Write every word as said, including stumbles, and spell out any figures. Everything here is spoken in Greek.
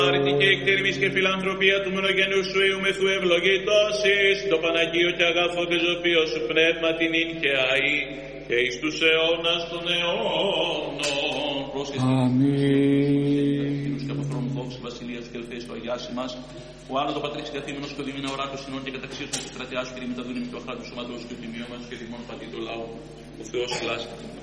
Άρητη και εκτέρμης και φιλανθρωπία του μονογενού σου Ιούμεθου ευλογητώσεις, το Παναγίο και αγαθό και ζωπίο σου πνεύμα την ίν και αή, και εις τους αιώνας των αιώνων. Αμήν. Και από θρόνου δόξης βασιλείας και ελθέης του αγιάσει μας, ο άλλο το πατρίς καθήμενος και ο δίμηνα οράκος συνών και καταξίωσης της κρατιάς σου και τη μεταδούνη του αχράτου σωματός και ο τιμίο μας και δημόν πατή το λαό, ο Θεός λάσπη.